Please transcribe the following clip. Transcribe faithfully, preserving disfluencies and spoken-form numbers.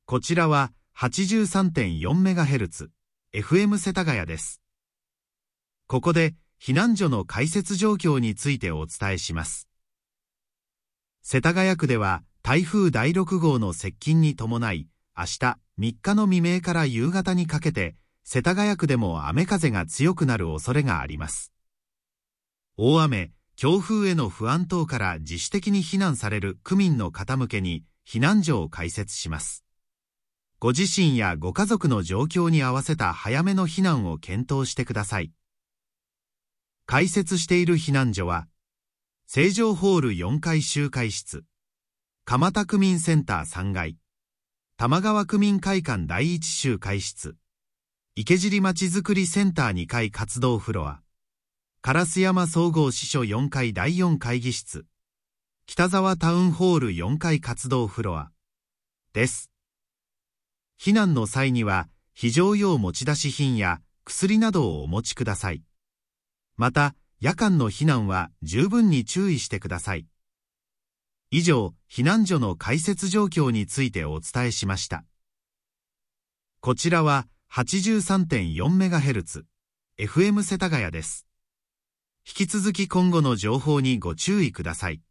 こちらは はちじゅうさんてんよんメガヘルツ、エフエム 世田谷です。ここで避難所の開設状況についてお伝えします。世田谷区では台風だいろく号の接近に伴い、明日みっかの未明から夕方にかけて、世田谷区でも雨風が強くなる恐れがあります。大雨、強風への不安等から自主的に避難される区民の方向けに避難所を開設します。ご自身やご家族の状況に合わせた早めの避難を検討してください。開設している避難所は、成城ホールよんかい集会室、蒲田区民センターさんがい、玉川区民会館だいいち集会室、池尻まちづくりセンターにかい活動フロア、烏山総合支所よんかいだいよん会議室、北沢タウンホールよんかい活動フロアです。避難の際には非常用持ち出し品や薬などをお持ちください。また夜間の避難は十分に注意してください。以上、避難所の開設状況についてお伝えしました。こちらは はちじゅうさんてんよんメガヘルツ、エフエム 世田谷です。引き続き今後の情報にご注意ください。